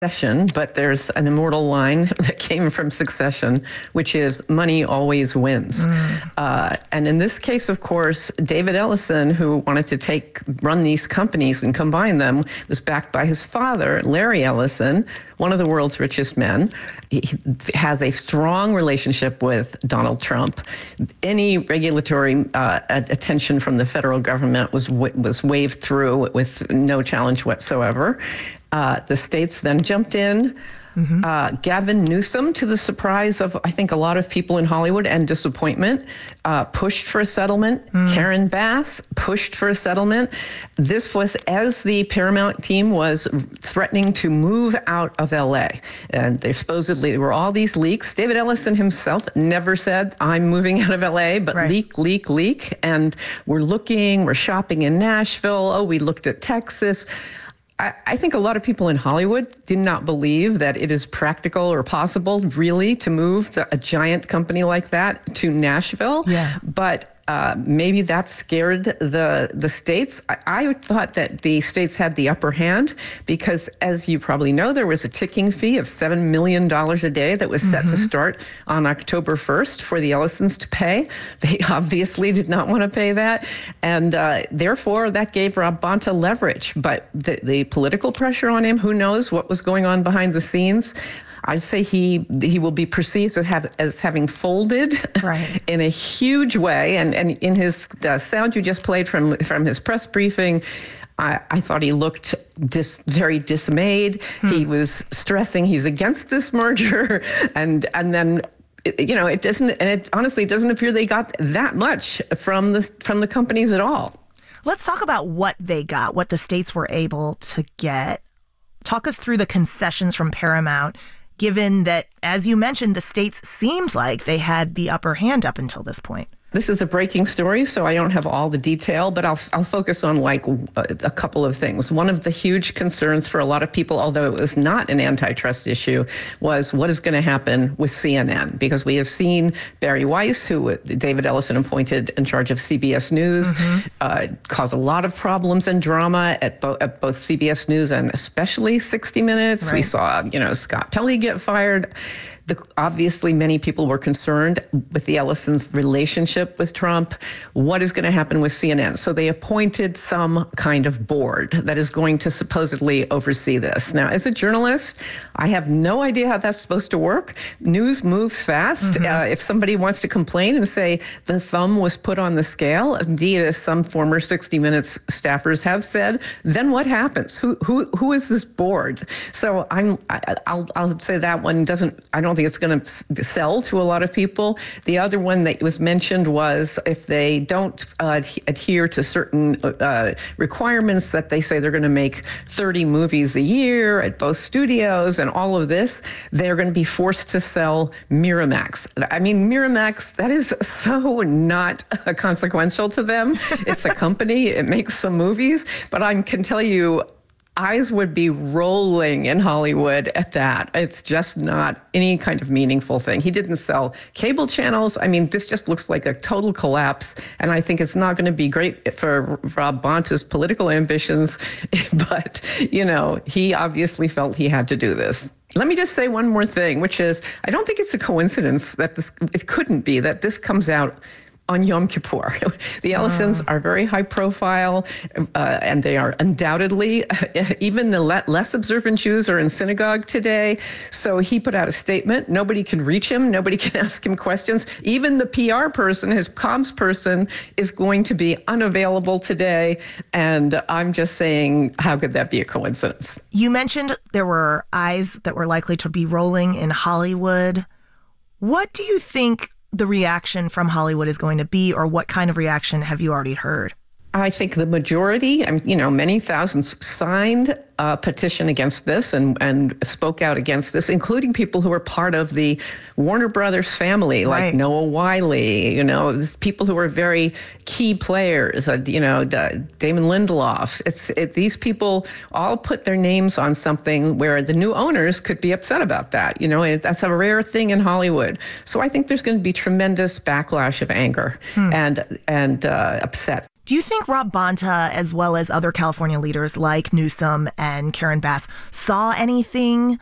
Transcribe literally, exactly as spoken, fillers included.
Succession, but there's an immortal line that came from Succession, which is money always wins. Mm. Uh, and in this case, of course, David Ellison, who wanted to take run these companies and combine them, was backed by his father, Larry Ellison, one of the world's richest men. He has a strong relationship with Donald Trump. Any regulatory uh, attention from the federal government was was waved through with no challenge whatsoever. Uh, the states then jumped in. Mm-hmm. Uh, Gavin Newsom, to the surprise of, I think, a lot of people in Hollywood and disappointment, uh, pushed for a settlement. Mm. Karen Bass pushed for a settlement. This was as the Paramount team was threatening to move out of L A. And there supposedly there were all these leaks. David Ellison himself never said, I'm moving out of L A, but right. leak, leak, leak. And we're looking, we're shopping in Nashville. Oh, we looked at Texas. I think a lot of people in Hollywood did not believe that it is practical or possible, really, to move the, a giant company like that to Nashville. Yeah. But uh, maybe that scared the the states. I, I thought that the states had the upper hand because, as you probably know, there was a ticking fee of seven million dollars a day that was set mm-hmm. to start on October first for the Ellisons to pay. They obviously did not want to pay that. And uh, therefore, that gave Rob Bonta leverage. But the, the political pressure on him, who knows what was going on behind the scenes. I'd say he he will be perceived as, have, as having folded right. in a huge way. And, and in his uh, sound you just played from, from his press briefing, I, I thought he looked dis, very dismayed. Hmm. He was stressing he's against this merger. And, and then, you know, it doesn't, and it honestly doesn't appear they got that much from the, from the companies at all. Let's talk about what they got, what the states were able to get. Talk us through the concessions from Paramount, given that, as you mentioned, the states seemed like they had the upper hand up until this point. This is a breaking story, so I don't have all the detail, but I'll I'll focus on like a, a couple of things. One of the huge concerns for a lot of people, although it was not an antitrust issue, was what is going to happen with C N N? Because we have seen Barry Weiss, who David Ellison appointed in charge of C B S News, mm-hmm. uh, cause a lot of problems and drama at, bo- at both C B S News and especially sixty minutes. Right. We saw, you know, Scott Pelley get fired. The, obviously, many people were concerned with the Ellisons' relationship with Trump. What is going to happen with C N N? So they appointed some kind of board that is going to supposedly oversee this. Now, as a journalist, I have no idea how that's supposed to work. News moves fast. Mm-hmm. Uh, if somebody wants to complain and say the thumb was put on the scale, indeed, as some former sixty minutes staffers have said, then what happens? Who who who is this board? So I'm I, I'll I'll say that one doesn't. I don't think it's going to sell to a lot of people. The other one that was mentioned was if they don't uh, adhere to certain uh, requirements that they say they're going to make thirty movies a year at both studios and all of this, they're going to be forced to sell Miramax. I mean, Miramax, that is so not consequential to them. It's a company, it makes some movies, but I can tell you, eyes would be rolling in Hollywood at that. It's just not any kind of meaningful thing. He didn't sell cable channels. I mean, this just looks like a total collapse. And I think it's not going to be great for Rob Bonta's political ambitions. But, you know, he obviously felt he had to do this. Let me just say one more thing, which is I don't think it's a coincidence that this, it couldn't be that this comes out on Yom Kippur. The Ellisons uh. are very high profile, uh, and they are undoubtedly, uh, even the le- less observant Jews are in synagogue today. So he put out a statement. Nobody can reach him. Nobody can ask him questions. Even the P R person, his comms person, is going to be unavailable today. And I'm just saying, how could that be a coincidence? You mentioned there were eyes that were likely to be rolling in Hollywood. What do you think the reaction from Hollywood is going to be, or what kind of reaction have you already heard? I think the majority, you know, many thousands signed a petition against this and, and spoke out against this, including people who are part of the Warner Brothers family, like right. Noah Wyle, you know, people who are very key players, uh, you know, Damon Lindelof. It's it, these people all put their names on something where the new owners could be upset about that. You know, and that's a rare thing in Hollywood. So I think there's going to be tremendous backlash of anger hmm. and, and uh, upset. Do you think Rob Bonta, as well as other California leaders like Newsom and Karen Bass, saw anything